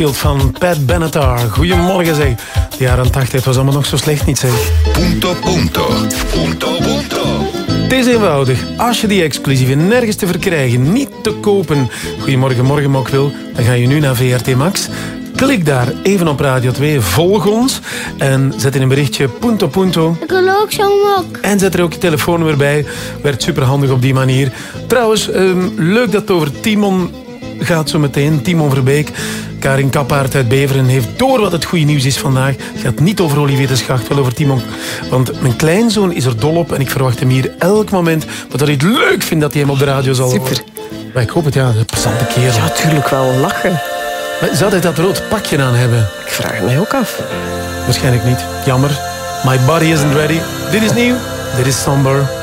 Van Pat Benatar. Goedemorgen zeg. De jaren 80 was allemaal nog zo slecht niet zeg. Punto, punto. Punto, punto. Het is eenvoudig. Als je die exclusieve nergens te verkrijgen, niet te kopen. Goedemorgen, morgen ook wil, dan ga je nu naar VRT Max. Klik daar even op Radio 2, volg ons en zet in een berichtje punto punto. Ik wil ook zo'n mok. En zet er ook je telefoonnummer bij. Werkt superhandig op die manier. Trouwens, leuk dat het over Timon gaat zo meteen. Timon Verbeek. Karin Kappaert uit Beveren heeft door wat het goede nieuws is vandaag. Het gaat niet over Olivier de Schacht, wel over Timon. Want mijn kleinzoon is er dol op en ik verwacht hem hier elk moment. Maar dat hij het leuk vindt dat hij hem op de radio zal horen. Super. Maar ik hoop het, ja. De passante kerel. Ja, natuurlijk wel lachen. Maar zou hij dat rood pakje aan hebben? Ik vraag het mij ook af. Waarschijnlijk niet. Jammer. My body isn't ready. Dit is nieuw. Dit is Somber.